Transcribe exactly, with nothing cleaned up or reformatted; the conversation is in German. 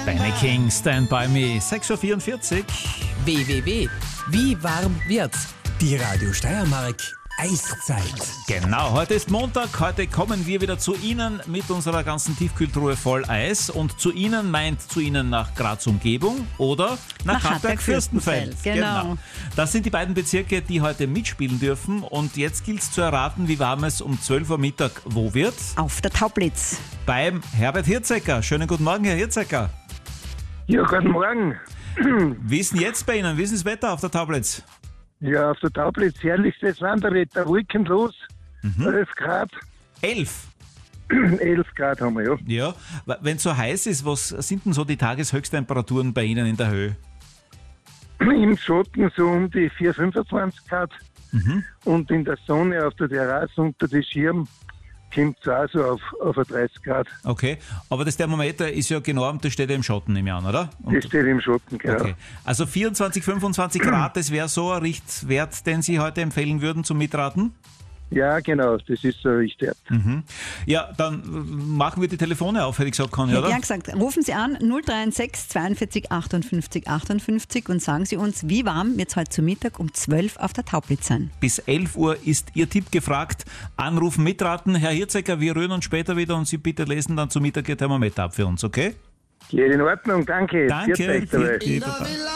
Danny King, Stand By Me, sechs Uhr vierundvierzig. w w w. Wie warm wird's? Die Radio Steiermark Eiszeit. Genau, heute ist Montag, heute kommen wir wieder zu Ihnen mit unserer ganzen Tiefkühltruhe voll Eis. Und zu Ihnen meint zu Ihnen nach Graz Umgebung oder nach, Nach Hartberg-Fürstenfeld. Hartberg-Fürstenfeld, genau. Das sind die beiden Bezirke, die heute mitspielen dürfen. Und jetzt gilt es zu erraten, wie warm es um zwölf Uhr Mittag wo wird? Auf der Taublitz. Beim Herbert Hirzecker. Schönen guten Morgen, Herr Hirzecker. Ja, guten Morgen. Wie ist denn jetzt bei Ihnen? Wie ist das Wetter auf der Taublitz? Ja, auf der Taublitz herrlichstes Wanderwetter, wolkenlos, elf Grad, Elf. elf Grad haben wir, ja. Ja, wenn es so heiß ist, was sind denn so die Tageshöchsttemperaturen bei Ihnen in der Höhe? Im Schatten so um die vier, fünfundzwanzig Grad und in der Sonne auf der Terrasse unter den Schirm kommt es auch so auf, auf ein dreißig Grad. Okay, aber das Thermometer ist ja genormt, das steht ja im Schatten im Jahr, oder? Und, Das steht im Schatten, genau. okay. Also vierundzwanzig, fünfundzwanzig Grad, das wäre so ein Richtwert, den Sie heute empfehlen würden zum Mitraten? Ja, genau, das ist so richtig. Ja, dann äh, machen wir die Telefone auf, hätte ich gesagt, Conny, oder? Ja, gesagt. Rufen Sie an null drei sechs zweiundvierzig achtundfünfzig achtundfünfzig und sagen Sie uns, wie warm wird es heute zu Mittag um zwölf auf der Taublitz sein. Bis elf Uhr ist Ihr Tipp gefragt. Anrufen, mitraten. Herr Hirzecker, wir rühren uns später wieder und Sie bitte lesen dann zu Mittag Ihr Thermometer ab für uns, okay? Geht in Ordnung, danke. Danke. Viert euch dabei. Viert euch.